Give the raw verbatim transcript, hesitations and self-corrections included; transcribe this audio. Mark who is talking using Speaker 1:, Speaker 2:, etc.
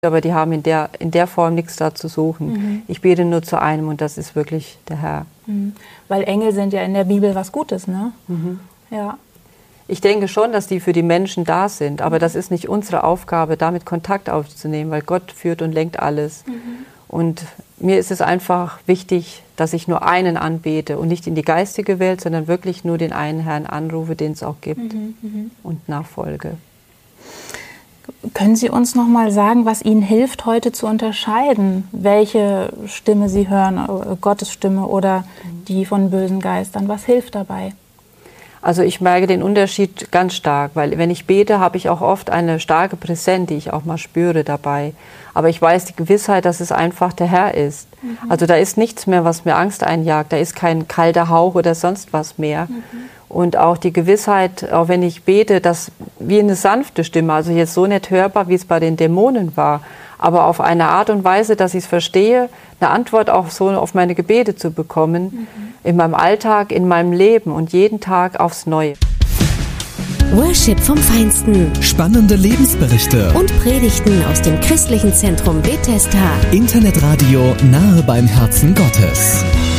Speaker 1: aber die haben in der, in der Form nichts da zu suchen. Mhm. Ich bete nur zu einem und das ist wirklich der Herr.
Speaker 2: Mhm. Weil Engel sind ja in der Bibel was Gutes, ne?
Speaker 1: Mhm.
Speaker 2: Ja.
Speaker 1: Ich denke schon, dass die für die Menschen da sind, aber das ist nicht unsere Aufgabe, damit Kontakt aufzunehmen, weil Gott führt und lenkt alles. Mhm. Und mir ist es einfach wichtig, dass ich nur einen anbete und nicht in die geistige Welt, sondern wirklich nur den einen Herrn anrufe, den es auch gibt, mhm. Mhm. und nachfolge.
Speaker 2: Können Sie uns noch mal sagen, was Ihnen hilft, heute zu unterscheiden, welche Stimme Sie hören, Gottes Stimme oder die von bösen Geistern? Was hilft dabei?
Speaker 1: Also ich merke den Unterschied ganz stark, weil wenn ich bete, habe ich auch oft eine starke Präsenz, die ich auch mal spüre dabei. Aber ich weiß die Gewissheit, dass es einfach der Herr ist. Mhm. Also da ist nichts mehr, was mir Angst einjagt. Da ist kein kalter Hauch oder sonst was mehr. Mhm. Und auch die Gewissheit, auch wenn ich bete, dass wie eine sanfte Stimme, also jetzt so nicht hörbar, wie es bei den Dämonen war, aber auf eine Art und Weise, dass ich es verstehe, eine Antwort auch so auf meine Gebete zu bekommen, mhm. in meinem Alltag, in meinem Leben und jeden Tag aufs Neue.
Speaker 3: Worship vom Feinsten.
Speaker 4: Spannende Lebensberichte.
Speaker 3: Und Predigten aus dem christlichen Zentrum Bethesda.
Speaker 4: Internetradio nahe beim Herzen Gottes.